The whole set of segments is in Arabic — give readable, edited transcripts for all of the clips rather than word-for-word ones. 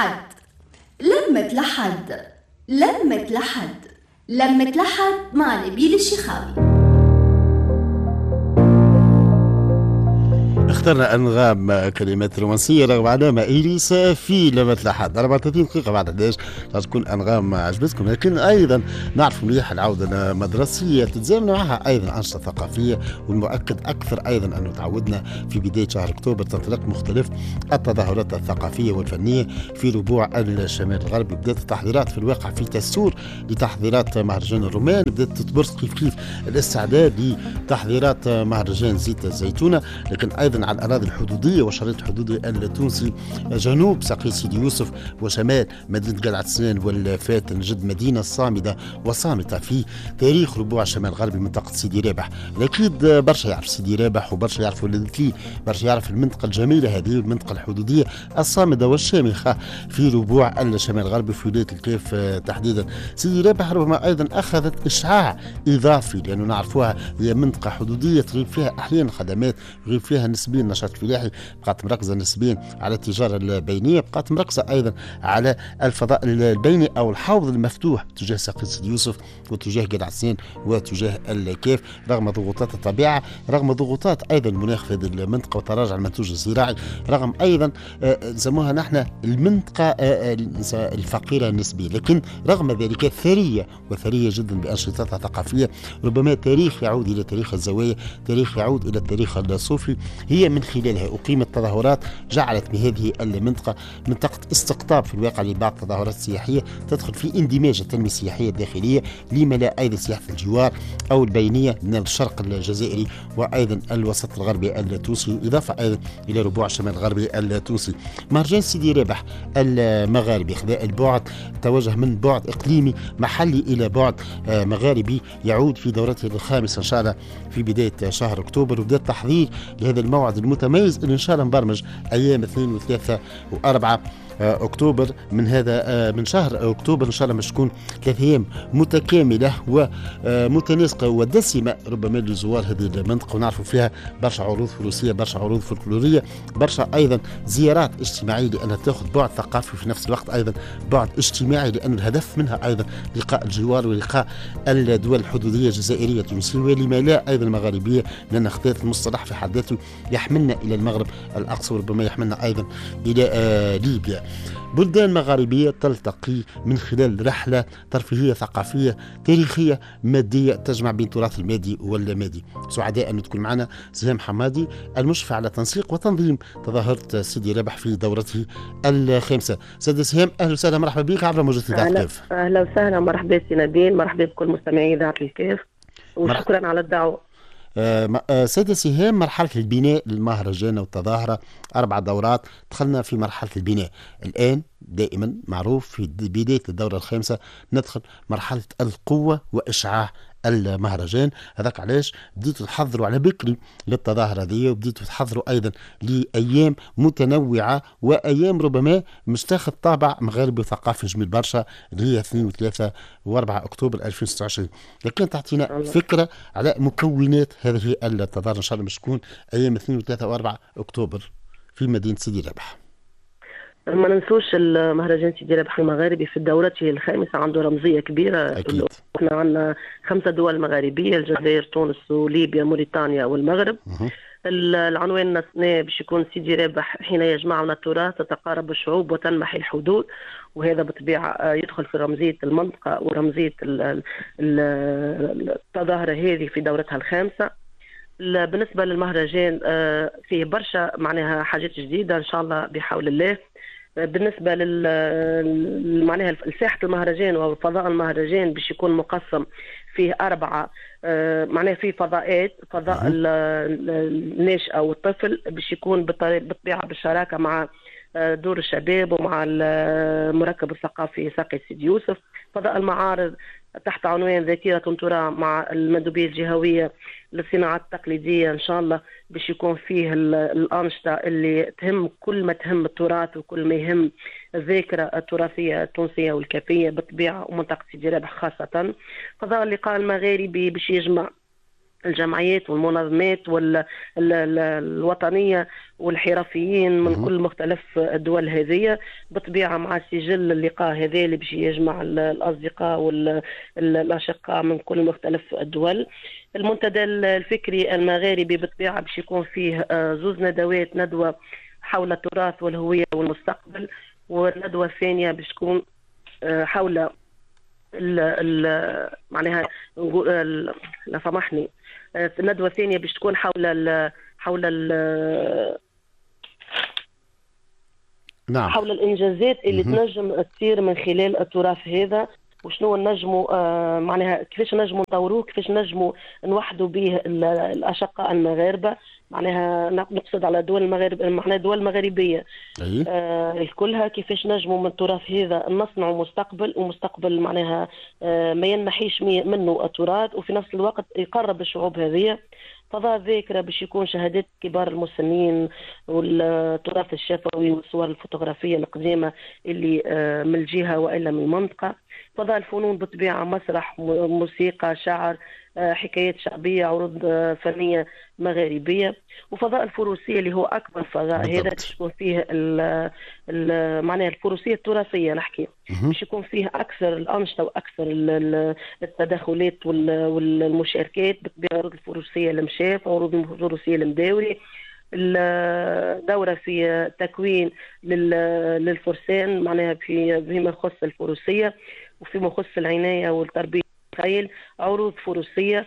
لحد لمة لحد لمة لحد لمة لحد مع نبيل الشيخاوي. اخترنا انغام كلمات رومانسيه رغم علامه اليسا في لمة لحد 34 دقيقه بعد 11 تكون انغام عجبتكم، لكن ايضا نعرف مليح العوده المدرسيه تتزامن معها ايضا انشطه ثقافيه، والمؤكد اكثر ايضا انه تعودنا في بدايه شهر اكتوبر تنطلق مختلف التظاهرات الثقافيه والفنيه في ربوع الشمال الغربي. بدات التحضيرات في الواقع في تسور لتحضيرات مهرجان الرومان، بدات تتبرز كيف الاستعداد لتحضيرات مهرجان زيت الزيتونه، لكن ايضا على الاراضي الحدوديه والشريط الحدودي التونسي جنوب ساقي سيدي يوسف وشمال مدينه قلعه سنان والفاتن جد مدينه صامده وصامته في تاريخ ربوع الشمال الغربي منطقه سيدي رابح. اكيد برشا يعرف سيدي رابح وبرشا يعرف ولدتلي، برشا يعرف المنطقه الجميله هذه والمنطقه الحدوديه الصامده والشامخه في ربوع الشمال الغربي في ولايه الكيف تحديدا. سيدي رابح ربما ايضا اخذت اشعاع اضافي، لانه نعرفوها هي منطقه حدوديه تغيب فيها احيانا خدمات، يغيب فيها نسبيا نشاط فلاحي، بقات مركزه نسبيا على التجاره البينيه، بقات مركزه ايضا على الفضاء البيني او الحوض المفتوح تجاه ساقي سيدي يوسف وتجاه قلعه سنان وتجاه الكيف، رغم ضغوطات الطبيعه، رغم ضغوطات ايضا المناخ في هذه المنطقه وتراجع المنتوج الزراعي، رغم ايضا نسموها نحن المنطقه الفقيره نسبيا، لكن رغم ذلك ثريه وثريه جدا بانشطتها الثقافيه. ربما تاريخ يعود الى تاريخ الزوايا، تاريخ يعود الى التاريخ الصوفي. هي من خلالها أقيمت تظاهرات جعلت بهذه المنطقة منطقة استقطاب في الواقع لبعض التظاهرات السياحية تدخل في اندماج التنمية السياحية الداخلية، لما لا أيضا سياحة الجوار أو البينية من الشرق الجزائري وأيضا الوسط الغربي التونسي، إضافة أيضا إلى ربوع الشمال الغربي التونسي. مهرجان سيدي رابح المغاربي خذا البعد توجه من بعد إقليمي محلي إلى بعد مغاربي، يعود في دورته الخامسة إن شاء الله في بداية شهر أكتوبر، وبدأ التحضير لهذا الموعد المتميز اللي ان شاء الله مبرمج ايام 2 و3 و4 اكتوبر من هذا من شهر اكتوبر ان شاء الله باش تكون 3 ايام متكامله ومتناسقه ودسمه ربما لزوار هذه المنطقه، ونعرفوا فيها برشا عروض فروسيه، برشا عروض فولكلوريه، برشا ايضا زيارات اجتماعيه لانها تاخذ بعد ثقافي في نفس الوقت ايضا بعد اجتماعي، لان الهدف منها ايضا لقاء الجوار ولقاء الدول الحدوديه الجزائريه التونسيه ولما لا ايضا المغاربيه، لان اختلاف المصطلح في حد ذاته يحملنا الى المغرب الاقصى وربما يحملنا ايضا الى ليبيا. بلدان مغاربية تلتقي من خلال رحلة ترفيهية ثقافية تاريخية مادية تجمع بين التراث المادي واللامادي. سعداء أن تكون معنا سهام حمادي المشرف على تنسيق وتنظيم تظاهرة سيدي رابح في دورته الخامسة. سيدة سهام أهلا وسهلا، مرحبا بك عبر موجة إذاعة الكيف. أهلا وسهلا، مرحبا سي نبيل، مرحبا بكل مستمعي إذاعة الكيف وشكرا على الدعوة. سيدة سهام، مرحلة البناء للمهرجان والتظاهرة 4 دورات، دخلنا في مرحلة البناء الآن. دائما معروف في بداية الدورة الخامسة ندخل مرحلة القوة وإشعاع المهرجان، هذاك علاش بديتوا تحضروا على بكري للتظاهرة هذه، وبديتوا تحضروا أيضا لأيام متنوعة وأيام ربما مش تاخذ طابع مغاربي وثقافي جميل برشا اللي هي 2 و3 و4 أكتوبر 2026. لكن تعطينا فكرة على مكونات هذه التظاهرة إن شاء الله مش تكون أيام 2 و3 و4 أكتوبر في مدينة سيدي رابح. ما ننسوش المهرجان سيدي رابح المغاربي في دورته الخامسة عنده رمزية كبيرة. أكيد. احنا عندنا 5 دول مغاربية، الجزائر، تونس، وليبيا، موريتانيا والمغرب. العنوان السنة باش يكون سيدي رابح حين يجمعنا التراث تتقارب الشعوب وتنمحي الحدود، وهذا بالطبيعة يدخل في رمزية المنطقة ورمزية التظاهرة هذه في دورتها الخامسة. بالنسبة للمهرجان فيه برشا معناها حاجات جديدة إن شاء الله بحول الله. بالنسبة معناها ساحة المهرجان وفضاء المهرجان باش يكون مقسم فيه 4 معناها فيه فضاءات، فضاء الناشئة والطفل باش يكون بالطبيعة بالشراكة مع دور الشباب ومع المركب الثقافي ساقي سيدي يوسف. فضاء المعارض تحت عنوان ذاكرة ترى مع المندوبية الجهوية للصناعات التقليدية إن شاء الله باش يكون فيه الأنشطة اللي تهم كل ما تهم التراث وكل ما يهم الذاكرة التراثية التونسية والكافية بالطبيعة ومنطقة سيدي رابح خاصة. فضاء اللقاء المغاربي باش يجمع الجمعيات والمنظمات الوطنية والحرفيين من كل مختلف الدول هذه، بطبيعة مع سجل اللقاء هذا اللي باش يجمع الأصدقاء والأشقاء من كل مختلف الدول. المنتدى الفكري المغاربي بطبيعة باش يكون فيه زوز ندوات، ندوة حول التراث والهوية والمستقبل، والندوة الثانية باش تكون حول معناها لا سامحني، الندوة الثانية باش تكون حول نعم. حول الإنجازات اللي تنجم تصير من خلال التراث هذا، وشنو نجموا معناها كيفاش نجموا نطوروه، كيفاش نجموا نوحدوا به الأشقاء المغاربة، معناها نقصد على دول المغرب، معناها دول المغاربية الكلها، كيفاش نجموا من التراث هذا نصنعوا مستقبل، ومستقبل معناها ما ينمحيش منه التراث، وفي نفس الوقت يقرب الشعوب هذه فضاء ذاكرة باش يكون شهادات كبار المسنين والتراث الشفوي والصور الفوتوغرافية القديمة اللي من الجهة وإلا من المنطقة. فضاء الفنون بطبيعة مسرح، موسيقى، شعر، حكايات شعبية، عروض فنية مغاربية. وفضاء الفروسية اللي هو أكبر فضاء هذا باش يكون فيه معناها الفروسية التراثية نحكي، باش يكون فيه أكثر الأنشطة وأكثر التدخلات والمشاركات، بطبيعة عروض الفروسية المشاف، عروض الفروسية المداوري، الدورة في تكوين للفرسان معناها فيما يخص الفروسية، وفيما يخص العناية والتربية الخيل، عروض فروسية،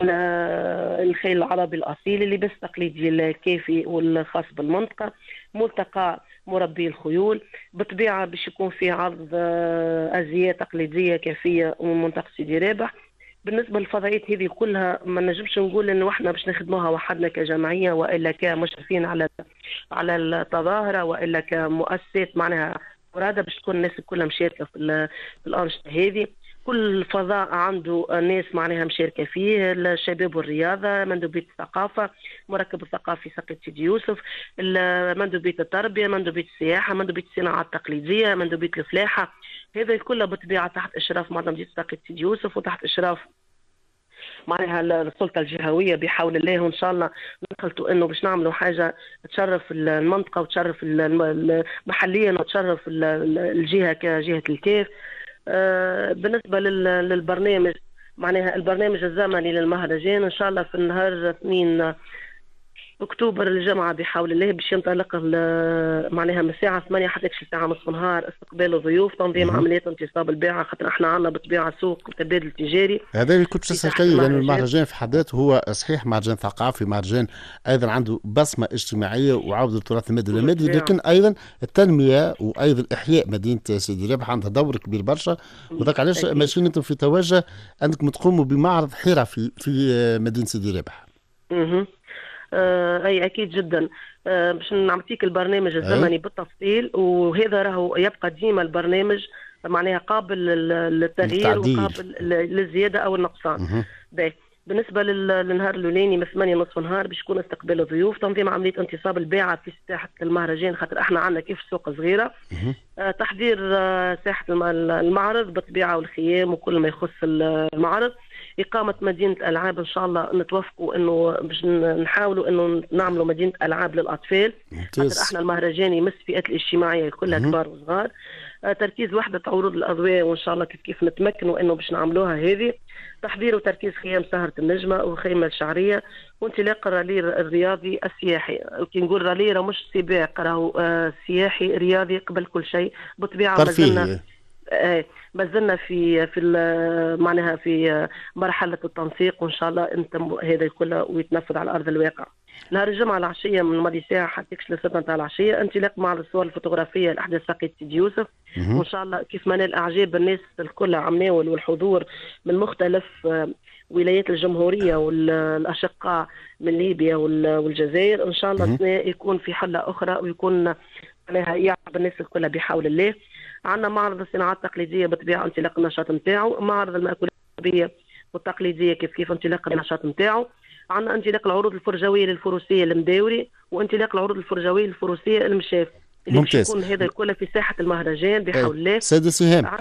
الخيل العربي الأصيل اللي بس تقليدي الكافي والخاص بالمنطقة، ملتقى مربي الخيول، بطبيعة باش يكون في عرض أزياء تقليدية كافية من منطقة سيدي رابح. بالنسبة للفضائيات هذه كلها ما نجمش نقول إنه إحنا باش نخدموها وحدنا كجمعية وإلا كمشرفين على التظاهرة وإلا كمؤسسات معناها مرادة، باش تكون الناس كلها مشاركة في الأنشطة هذه. كل فضاء عنده ناس معناها مشاركة فيه، الشباب والرياضة، مندوبية الثقافة، مركب الثقافي ساقية سيدي يوسف، مندوبية التربية، مندوبية السياحة، مندوبية الصناعات التقليدية، مندوبية الفلاحة، هذا الكل بطبيعة تحت إشراف مندوبية ساقية سيدي يوسف وتحت إشراف معناها السلطة الجهوية بحول الله. وإن شاء الله نقلتوا إنه باش نعملوا حاجة تشرف المنطقة وتشرف محليا وتشرف الجهة كجهة الكاف. بالنسبة للبرنامج معناها البرنامج الزمني للمهرجان إن شاء الله في النهار 2 أكتوبر الجمعة بحول الله باش ينطلق معناها من الساعة 8 حتى الساعة نصف نهار، استقبال الضيوف، تنظيم عمليات انتصاب البيعة، خاطر احنا عندنا بطبيعة سوق تبادل تجاري. هذا اللي كنت تسألي، لأن المهرجان في حد ذاته هو صحيح مهرجان ثقافي، مهرجان أيضا عنده بصمة اجتماعية وعودة التراث المادي والمادي، لكن أيضا التنمية وأيضا إحياء مدينة سيدي رابح عندها دور كبير برشا، وذاك علاش ماشيين أنتم في توجه أنكم تقوموا بمعرض حرفي في مدينة سيدي رابح. أي أكيد جدا. باش نعطيك البرنامج الزمني بالتفصيل، وهذا راهو يبقى ديما البرنامج معناها قابل للتغيير وقابل للزيادة أو النقصان. بالنسبة للنهار الأولاني من 8 نصف نهار باش يكون استقبال الضيوف، تنظيم عملية انتصاب البيعة في ساحة المهرجان، خاطر احنا عندنا كيف سوق صغيرة، تحضير ساحة المعرض بطبيعة والخيام وكل ما يخص المعرض، إقامة مدينة ألعاب إن شاء الله نتوافقوا إنه باش نحاولوا إنه نعملوا مدينة ألعاب للأطفال، خاطر إحنا المهرجان يمس فئات الاجتماعية كلها كبار وصغار. تركيز وحدة عروض الأضواء، وإن شاء الله كيف نتمكنوا إنه باش نعملوها هذه، تحضير وتركيز خيام سهرة النجمة وخيمة الشعرية، وانطلاق الرالي الرياضي السياحي. كي نقول رالي راه مش سباق، راهو سياحي رياضي قبل كل شيء بطبيعة. مازلنا في معناها في مرحلة التنسيق، وإن شاء الله هذا كله ويتنفذ على أرض الواقع. نهار الجمعة العشية من ماضي ساعة حتى للستة نتاع العشية انطلاق معرض الصور الفوتوغرافية الأحداث ساقية سيدي يوسف، وإن شاء الله كيف ما نال إعجاب الناس الكل عمناول والحضور من مختلف ولايات الجمهورية والأشقاء من ليبيا والجزائر، إن شاء الله يكون في حلة أخرى ويكون معناها يعب الناس الكل بحول الله. عندنا معرض الصناعات التقليدية بطبيعة انطلاق النشاط نتاعو، معرض المأكولات العربية والتقليدية كيف انطلاق النشاط نتاعو. عندنا انطلاق العروض الفرجوية للفروسية المداوري، وانطلاق العروض الفرجوية للفروسية المشاف، اللي باش يكون هذا الكل في ساحة المهرجان بحول الله. سيدة سهام،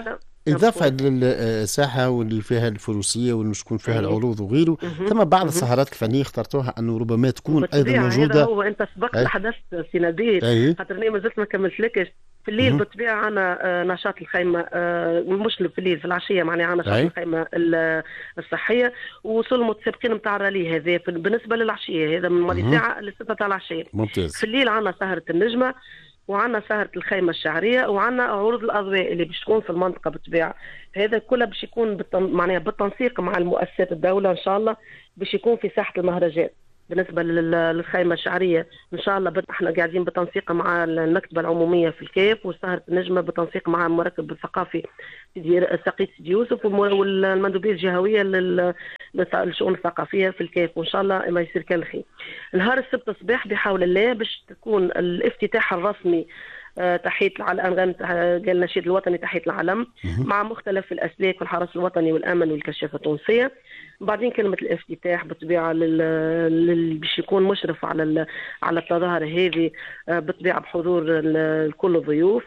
إضافة للساحة واللي فيها الفروسية واللي مش تكون فيها العروض وغيره، ثم بعض السهرات الفنية اخترتوها أنه ربما تكون أيضا موجودة. هذا هو، أنت سبقت الأحداث في نبيل، خاطر أنا ما زلت ما كملتلكش. في الليل بالطبيعة عنا نشاط الخيمة، مش في الليل، في العشية معناها عنا نشاط الخيمة الصحية وصل متسابقين نتاع الرالي. هذا بالنسبة للعشية، هذا من ماضي ساعة ل6 تاع العشية. ممتاز. في الليل عنا سهرة النجمة، وعنا سهرة الخيمة الشعرية، وعنا عروض الأضواء اللي باش تكون في المنطقة بالطبيعة. هذا كله باش يكون معناها بالتنسيق مع المؤسسات الدولة إن شاء الله، باش يكون في ساحة المهرجان. بالنسبة للخيمة الشعرية إن شاء الله احنا قاعدين بتنسيق مع المكتبة العمومية في الكيف، وسهرة النجمة بتنسيق مع المركب الثقافي سقيت سيدي يوسف، والمندوبية الجهوية للشؤون الثقافية في الكيف، وإن شاء الله ما يصير كان خير. نهار السبت الصباح بحول الله باش تكون الافتتاح الرسمي، تحية الأنغام، قال النشيد الوطني تحية العلم، مع مختلف الأسلاك والحرس الوطني والأمن والكشافة التونسية. بعدين كلمة الافتتاح بالطبيعة باش يكون مشرف على التظاهرة هذه، بالطبيعة بحضور كل الضيوف.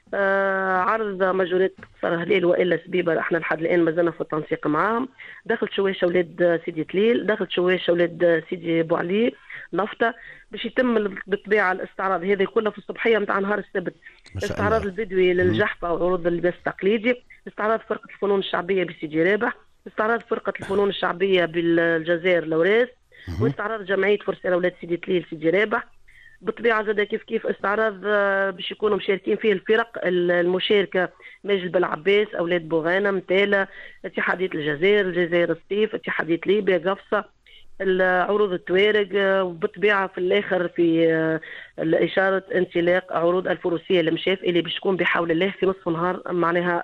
عرض مجورات قصر هليل وإلا سبيبة، احنا لحد الآن ما زلنا في التنسيق معاهم. دخلت شويش أولاد سيدي تليل، دخلت شويش أولاد سيدي بوعلي نفطة، باش يتم بالطبيعة الاستعراض هذه كلها في الصبحية متاع نهار السبت. استعراض البدوي للجحفة وعروض اللباس التقليدي، استعراض فرقة الفنون الشعبية بسيدي رابح، استعراض فرقة الفنون الشعبية بالجزائر لوراس، واستعراض جمعية فرسان أولاد سيدي تليل سيدي رابح. بالطبيعة زاد كيف استعراض باش يكونوا مشاركين فيه الفرق المشاركة: ماجد بالعباس، أولاد بوغانا، متالة، اتحادية الجزائر الصيف، اتحادية ليبيا، قفصة، عروض التوارق. وبالطبيعة في الآخر في إشارة انطلاق عروض الفروسية المشاف اللي باش تكون بحول الله في نصف نهار معناها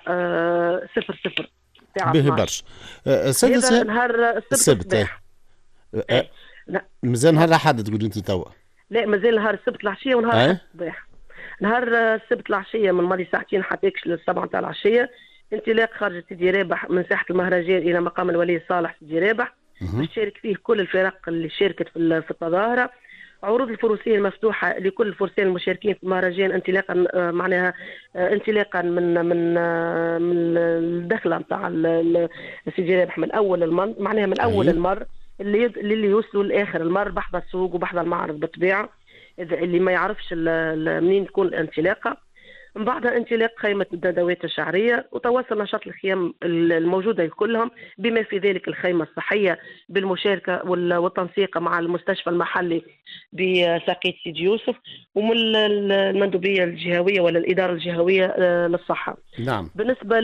00 ساعة. به برشا. هذا نهار السبت. مازال نهار الأحد تقول أنت توا؟ لا، مازال نهار السبت العشية ونهار الصباح. نهار السبت العشية من ماضي ساعتين حتى للسبعة تاع العشية، انطلاق خارج سيدي رابح من ساحة المهرجان إلى مقام الولي صالح سيدي رابح، باش تشارك فيه كل الفرق اللي شاركت في التظاهرة. عروض الفروسية المفتوحة لكل الفرسان المشاركين في المهرجان، انطلاقا معناها انطلاقا من الدخلة نتاع سيدي رابح، من أول معناها من أول المر اللي يوصلوا لاخر المر، بحض السوق وبحض المعرض بالطبيعه. اذا اللي ما يعرفش منين تكون الانطلاقه، من بعدها انطلاق خيمه الندوات الشعريه، وتواصل نشاط الخيام الموجوده كلهم بما في ذلك الخيمه الصحيه بالمشاركه والتنسيق مع المستشفى المحلي بساقية سيدي يوسف، ومن المندوبيه الجهويه ولا الاداره الجهويه للصحه. نعم. بالنسبه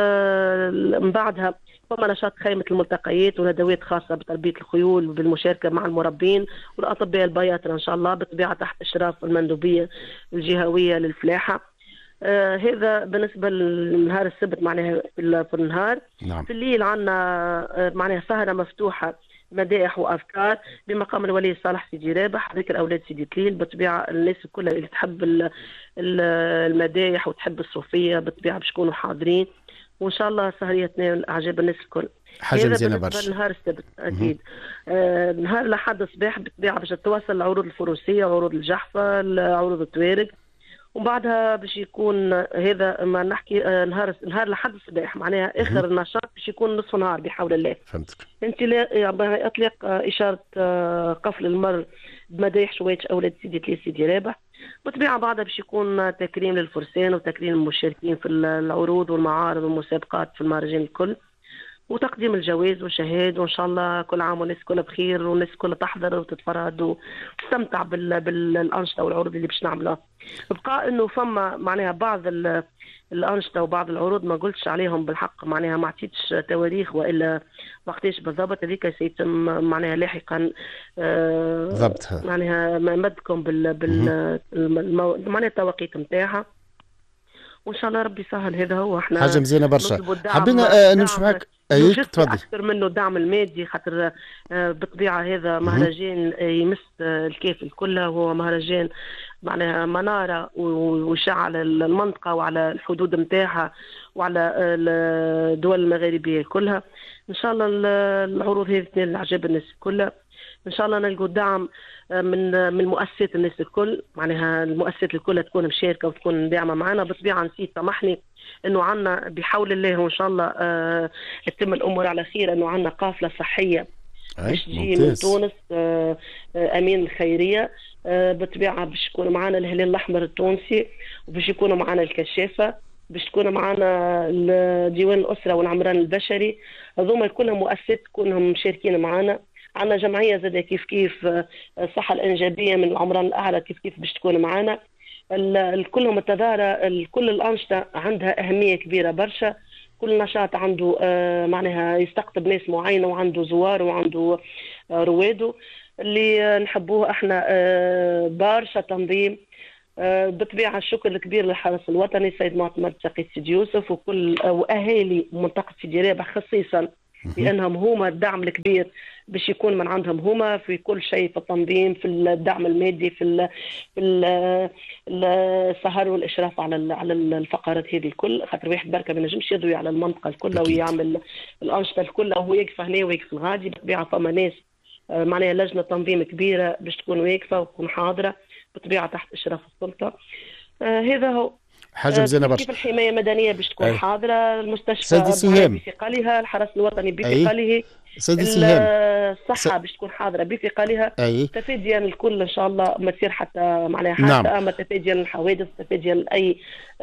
من بعدها ثم نشاط خيمة الملتقيات وندوات خاصة بتربية الخيول بالمشاركة مع المربين والأطباء البياطرة إن شاء الله، بالطبيعة تحت إشراف المندوبية الجهوية للفلاحة. هذا بالنسبة لنهار السبت معناها في النهار. نعم. في الليل عنا معناها سهرة مفتوحة، مدائح وأفكار بمقام الولي صالح سيدي رابح، ذكر أولاد سيدي تليل. بالطبيعة الناس كلها اللي تحب المدائح وتحب الصوفية بالطبيعة باش يكونوا حاضرين، وان شاء الله سهريه تنال اعجاب الناس الكل. حاجه مزيانه برشا. نهار السبت اكيد. نهار الاحد الصباح بالطبيعه باش تتواصل العروض الفروسيه، عروض الجحفه، عروض التوارق، ومن بعدها باش يكون هذا ما نحكي نهار الاحد الصباح معناها اخر النشاط باش يكون نصف نهار بحول الله. فهمتك. اطلاق اشاره قفل المر بمدايح شويتش اولاد سيدي تليل سيدي رابح. بالطبيعة بعدها باش يكون تكريم للفرسان وتكريم المشاركين في العروض والمعارض والمسابقات في المهرجان الكل، وتقديم الجوائز والشهاد. وان شاء الله كل عام والناس كلها بخير، والناس كلها تحضر وتتفرد وتستمتع بالانشطه والعروض اللي باش نعملها. بقى انه فما معناها بعض الانشطه وبعض العروض ما قلتش عليهم بالحق، معناها ما عطيتش تواريخ والا وقتاش بالضبط، هذيك سيتم معناها لاحقا ضبطها، معناها مدكم معناها التوقيت نتاعها، وان شاء الله ربي يسهل. هذا هو احنا حاجه مزيانه برشا. حبينا نمشي معك. تفضل. اكثر منه الدعم المادي، خاطر بالطبيعه هذا مهرجان يمس الكيف الكل، وهو مهرجان معناها مناره ويشعل المنطقه وعلى الحدود نتاعها وعلى الدول المغاربيه كلها. ان شاء الله العروض هذه تنال اعجاب الناس كلها. ان شاء الله نلقوا دعم من مؤسسات الناس الكل، معناها المؤسسات الكل تكون مشاركه وتكون داعمه معنا. بالطبيعه نسيت سامحني انه عندنا بحول الله وان شاء الله تتم الامور على خير، انه عندنا قافله صحيه باش تجي من تونس، امين الخيريه. بالطبيعه باش يكونوا معنا الهلال الاحمر التونسي، وباش يكونوا معنا الكشافه، باش تكون معنا ديوان الاسره والعمران البشري. هذوما كلهم مؤسسات كلهم مشاركين معنا. عندنا جمعيه زاد كيف كيف الصحه الانجابيه من العمران الاعلى كيف كيف باش تكون معنا. كلهم التظاهره، كل الانشطه عندها اهميه كبيره برشا. كل نشاط عنده معناها يستقطب ناس معينه، وعنده زوار وعنده رواده اللي نحبوه احنا. برشا تنظيم. بالطبيعه الشكر الكبير للحرس الوطني السيد معتمر تقي سيدي يوسف وكل واهالي منطقه سيدي رابح خصيصا، لانهم هما الدعم الكبير باش يكون من عندهم هما في كل شيء، في التنظيم، في الدعم المادي، في السهر والاشراف على الفقرات هذه الكل. خاطر واحد بركه ما ينجمش يضوي على المنطقه الكل ويعمل الانشطه الكل وهو يقف هنا ويقف الغادي. بالطبيعه فما ناس معناها لجنه تنظيم كبيره باش تكون واقفه وتكون حاضره بالطبيعه تحت اشراف السلطه. هذا هو حاجه مزيانه برشا. كيف الحمايه المدنيه باش تكون حاضره، المستشفى بثقلها، الحرس الوطني بثقله، الصحه باش تكون حاضره بثقلها. تفاديا الكل ان شاء الله ما تصير حتى معناها حادثه، اما تفاديا الحوادث، تفاديا اي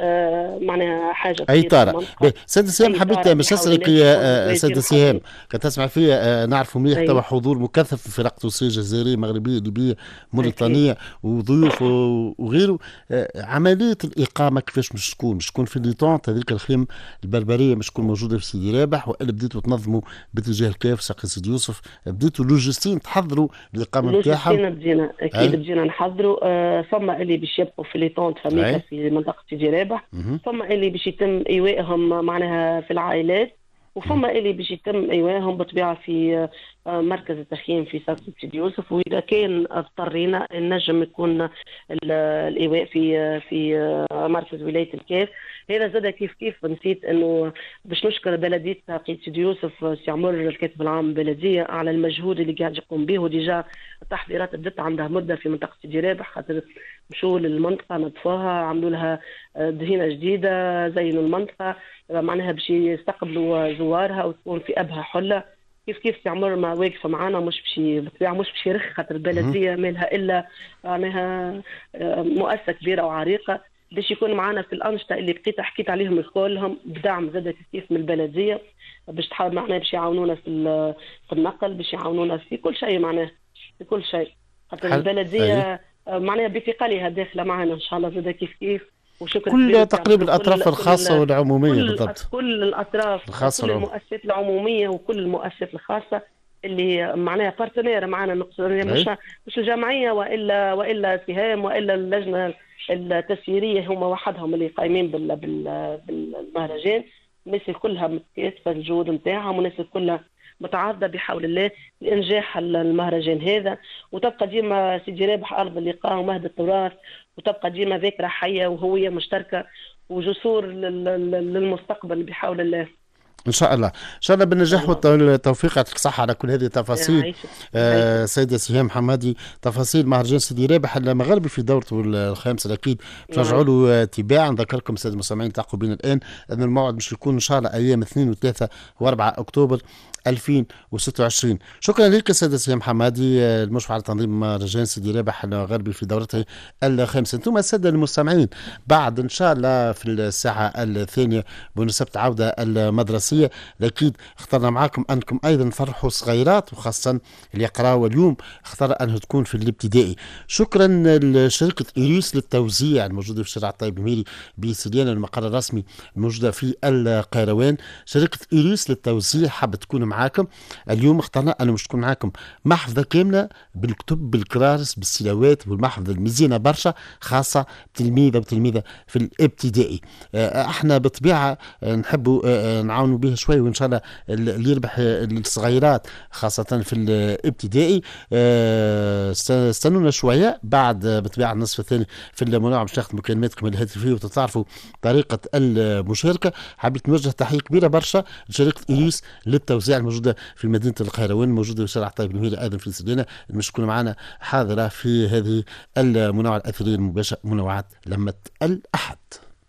معناها حاجه اي طارئ. سيد سهام حبيت باش نسالك يا سيد سهام، كنت تسمع فيا نعرفوا مليح توا حضور مكثف في فرق تونسيه جزائريه مغربيه ليبيه موريتانيه وضيوف وغيره. عمليه الاقامه كيفاش باش تكون في الليطونت هذيك الخيم البربريه مش تكون موجوده في سيدي رابح، والا بديتوا تنظموا باتجاه الكاف ساقي سيدي يوسف، بديتوا لوجستين تحضروا الاقامه نتاعهم؟ بدينا اكيد بدينا نحضروا. فما اللي باش يبقوا في ليطونت فميكا في منطقه سيدي رابح، فما اللي باش يتم ايوائهم معناها في العائلات، وفما اللي باش يتم ايوائهم بالطبيعه في مركز التخييم في ساقي سيدي يوسف. واذا كان اضطرينا نجم يكون الايواء في مركز ولايه الكاف. هذا زاد كيف كيف نسيت انه باش نشكر بلديه ساقي سيدي يوسف سي عمر الكاتب العام البلديه على المجهود اللي قاعد يقوم به، وديجا التحضيرات بدات عندها مده في منطقه سيدي رابح، خاطر مشوا للمنطقه نظفوها، عملوا لها دهينه جديده، زينوا المنطقه معناها باش يستقبلوا زوارها وتكون في ابها حله. كيف كيف سي عمر ما واقفه معنا، مش باش يرخ، خاطر البلديه مالها الا معناها مؤسسه كبيره وعريقه باش يكون معنا في الانشطه اللي بقيت حكيت عليهم كلهم بدعم زاد كيف من البلديه، باش تحاول معناها باش يعاونونا في النقل، باش يعاونونا في كل شيء، معناها في كل شيء. خاطر البلديه معناها بثقلها داخله معنا ان شاء الله زاد كيف وشكرا كل تقريبا الاطراف الخاصه والعموميه بالضبط. كل الاطراف الخاصه، كل المؤسسات العموميه وكل المؤسسات الخاصه اللي معناها بارتنير معنا، نقصد مش الجمعيه والا سهام والا اللجنه التسييريه، هم وحدهم اللي قايمين بالمهرجان. الناس كلها متكاتفه الجهود نتاعهم، والناس كلها متعاضده بحول الله لانجاح المهرجان هذا. وتبقى ديما سيدي رابح ارض اللقاء ومهد التراث، وتبقى ديما ذاكره حيه وهويه مشتركه وجسور للمستقبل بحول الله. ان شاء الله ان شاء الله بالنجاح والتوفيق. يعطيك الصحه على كل هذه التفاصيل. سيده سهام حمادي، تفاصيل مهرجان سيدي رابح المغربي في دورته الخامسه اكيد ترجعوا له تباعا. نذكركم الساده المستمعين تعقوا بنا الان ان الموعد مش يكون ان شاء الله ايام 2 و3 و4 اكتوبر 2026. شكرا لك سيدة سهام حمادي، المشرف على تنظيم مهرجان سيدي رابح المغربي في دورته الخامسة. انتم السادة المستمعين بعد ان شاء الله في الساعة الثانية بمناسبة عودة المدرسية اكيد اخترنا معاكم انكم ايضا تفرحوا صغيرات، وخاصة اللي يقراوا اليوم اختار انها تكون في الابتدائي. شكرا لشركة إيريس للتوزيع الموجودة في شارع الطيب الميري بسليان، المقر الرسمي الموجودة في القيروان. شركة إيريس للتوزيع حابة تكون معاكم اليوم. اخترنا انه مش تكون معاكم محفظه كامله بالكتب بالكرارس بالسلاوات والمحفظه المزينه برشا، خاصه تلميذه وتلميذه في الابتدائي. احنا بالطبيعه نحبوا نعاونوا به شوي، وإن شاء الله اللي يربح الصغيرات خاصة في الابتدائي. استنونا شوية بعد بطبيعة النصف الثاني في المنوع باش ناخذ مكالماتكم الهاتفية وتتعرفوا طريقة المشاركة. حبيت نوجه تحية كبيرة برشا لشركة إليس للتوزيع الموجودة في مدينة القاهرة، وين موجودة وشارع طيب المهيري أيضا في سيدنا، مش تكون معنا حاضرة في هذه المنوعة الأثرية المباشرة منوعات لمة الأحد.